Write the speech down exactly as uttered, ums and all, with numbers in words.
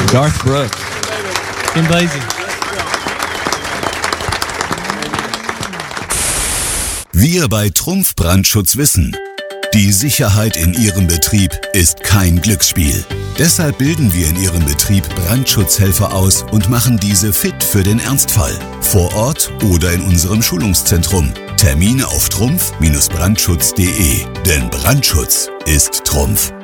Garth Brooks. Kim Basie. Wir bei Trumpf Brandschutz wissen, die Sicherheit in Ihrem Betrieb ist kein Glücksspiel. Deshalb bilden wir in Ihrem Betrieb Brandschutzhelfer aus und machen diese fit für den Ernstfall. Vor Ort oder in unserem Schulungszentrum. Termine auf trumpf Bindestrich brandschutz punkt de. Denn Brandschutz ist Trumpf.